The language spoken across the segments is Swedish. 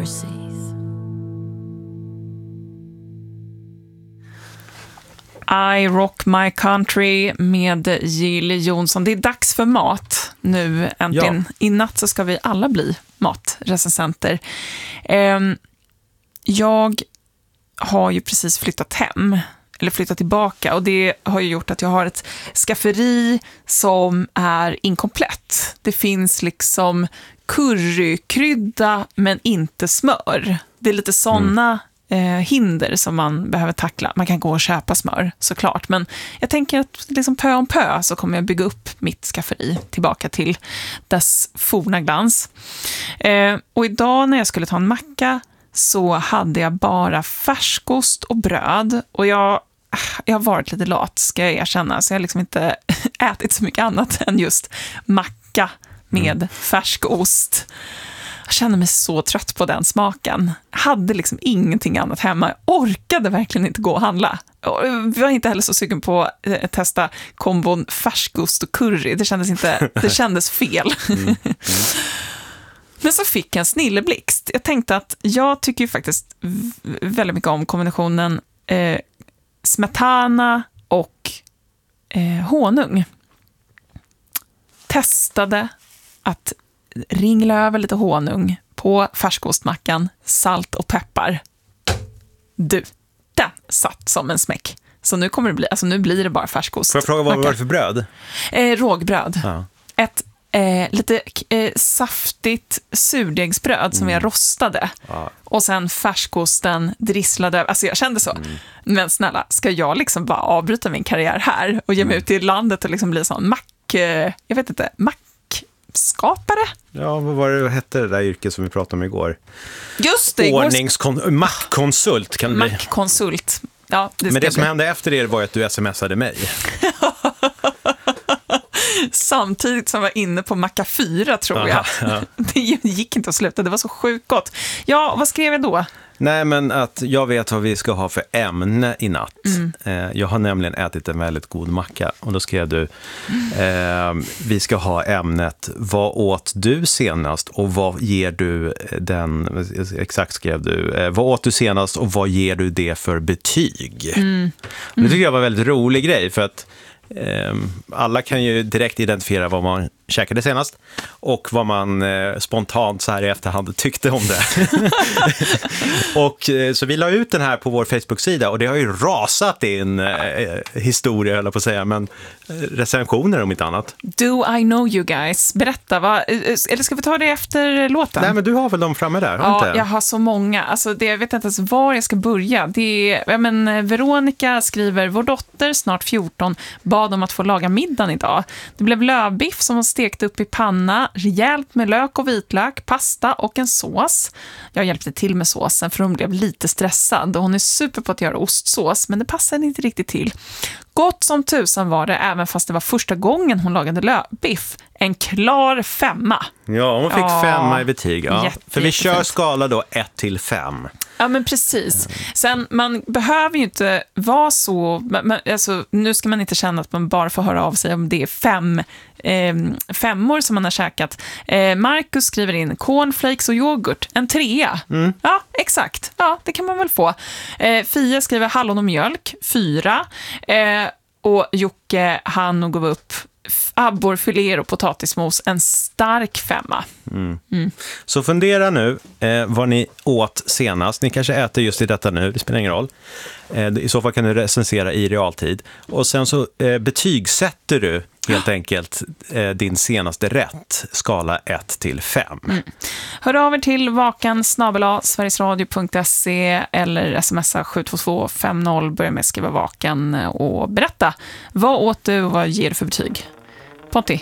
overseas. I Rock My Country med Jill Johnson. Det är dags för mat nu äntligen. Ja. I natt så ska vi alla bli matrecensenter. Jag har ju precis flyttat hem, eller flyttat tillbaka, och det har ju gjort att jag har ett skafferi som är inkomplett. Det finns liksom currykrydda men inte smör. Det är lite såna hinder som man behöver tackla. Man kan gå och köpa smör såklart, men jag tänker att liksom pö om pö så kommer jag bygga upp mitt skafferi tillbaka till dess forna glans. Och idag när jag skulle ta en macka så hade jag bara färskost och bröd, och jag har varit lite lat, ska jag erkänna, så jag har liksom inte ätit så mycket annat än just macka med färskost. Jag kände mig så trött på den smaken. Jag hade liksom ingenting annat hemma. Jag orkade verkligen inte gå och handla. Jag var inte heller så sugen på att testa kombon färskost och curry. Det kändes fel. Men så fick jag en snilleblixt. Jag tänkte att jag tycker ju faktiskt väldigt mycket om kombinationen smetana och honung. Testade att ringla över lite honung på färskostmackan, salt och peppar. Den satt som en smäck. Så nu kommer det bli, nu blir det bara färskost. Får jag fråga, vad var det för bröd? Rågbröd. Ja. Ett lite saftigt surdegsbröd som jag rostade. Ja. Och sen färskosten drisslade över. Alltså jag kände så. Men snälla, ska jag liksom bara avbryta min karriär här och ge mig ut i landet och liksom bli sån mackskapare? Ja, vad hette det där yrket som vi pratade om igår? Just det. Mackkonsult kan det bli. Mackkonsult. Ja, men det som hände efter det var att du smsade mig. Samtidigt som jag var inne på Macka 4, tror jag. Ja. Det gick inte att sluta, det var så sjukt gott. Ja, vad skrev jag då? Nej, men att jag vet vad vi ska ha för ämne i natt. Jag har nämligen ätit en väldigt god macka. Och då skrev du, vi ska ha ämnet, vad åt du senast och vad ger du den, exakt skrev du, vad åt du senast och vad ger du det för betyg? Det tycker jag var en väldigt rolig grej, för att alla kan ju direkt identifiera vad man käkade senast och vad man spontant så här i efterhand tyckte om det. Och så vi la ut den här på vår Facebook-sida och det har ju rasat in historia, eller på att säga, men recensioner om inte annat. Do I know you guys? Berätta, eller ska vi ta det efter låten? Nej, men du har väl dem framme där? Ja, inte? Jag har så många. Alltså, jag vet inte ens var jag ska börja. Veronica skriver, vår dotter, snart 14, bad om att få laga middagen idag. Det blev lövbiff som hon stekte upp i panna, rejält med lök och vitlök, pasta och en sås. Jag hjälpte till med såsen för hon blev lite stressad och hon är super på att göra ostsås, men det passade inte riktigt till. Gott som tusan var det, även fast det var första gången hon lagade lövbiff. En klar 5. Ja, hon fick 5 i betyg. Ja. För vi kör skala då 1-5. Ja, men precis. Sen, man behöver ju inte vara så... Alltså, nu ska man inte känna att man bara får höra av sig om det är 5 femmor som man har käkat. Marcus skriver in cornflakes och yoghurt. En 3. Ja, exakt. Ja, det kan man väl få. Fia skriver hallon och mjölk. 4. Och Jocke, han gav upp abborrfiléer och potatismos, en stark 5. Så fundera nu vad ni åt senast. Ni kanske äter just i detta nu, det spelar ingen roll. I så fall kan du recensera i realtid. Och sen så betygsätter du helt enkelt din senaste rätt, skala 1-5. Hör av er till vakan@sverigesradio.se eller smsa 72250. Börja med att skriva vakan och berätta. Vad åt du och vad ger du för betyg? Ponti?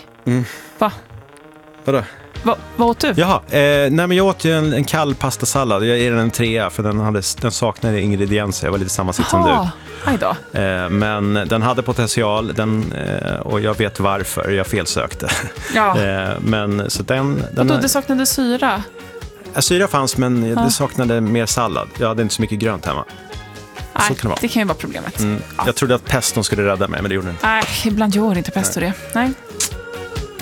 Vadå? Vad åt du? Jaha, nej, men jag åt ju en kall pastasallad. Jag ger den en 3 för den saknade ingredienser. Jag var lite samma sitt som du. Aj då. Men den hade potential och jag vet varför jag felsökte. Ja. Men så den det saknade syra? Syra fanns, men det saknade mer sallad. Jag hade inte så mycket grönt hemma. Nej, det kan ju vara problemet. Jag trodde att peston skulle rädda mig, men det gjorde den inte. Nej, ibland gör inte pesto det. Nej.